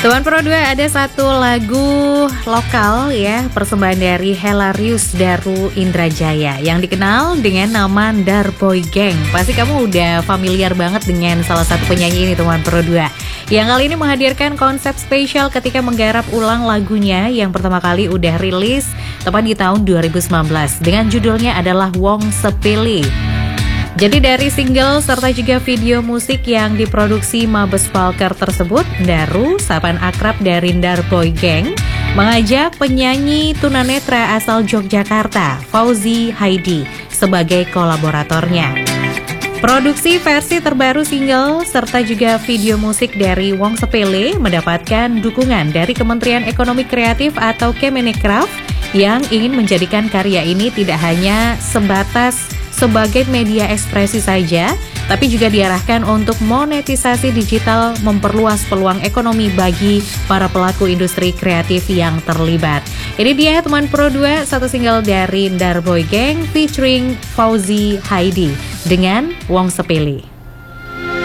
Teman Pro 2, ada satu lagu lokal ya, persembahan dari Helarius Daru Indrajaya yang dikenal dengan nama Ndar Boy Gang. Pasti kamu udah familiar banget dengan salah satu penyanyi ini, teman Pro 2. Yang kali ini menghadirkan konsep spesial ketika menggarap ulang lagunya yang pertama kali udah rilis tepat di tahun 2019 dengan judulnya adalah Wong Sepele. Jadi dari single serta juga video musik yang diproduksi Mabes Valker tersebut, Daru, sapaan akrab dari Ndar Boy Gang, mengajak penyanyi tunanetra asal Yogyakarta, Fauzi Haidi, sebagai kolaboratornya. Produksi versi terbaru single serta juga video musik dari Wong Sepele mendapatkan dukungan dari Kementerian Ekonomi Kreatif atau Kemenkraf yang ingin menjadikan karya ini tidak hanya sebatas sebagai media ekspresi saja, tapi juga diarahkan untuk monetisasi digital, memperluas peluang ekonomi bagi para pelaku industri kreatif yang terlibat. Ini dia teman Pro 2, satu single dari Ndar Boy Gang featuring Fauzi Haidi dengan Wong Sepele.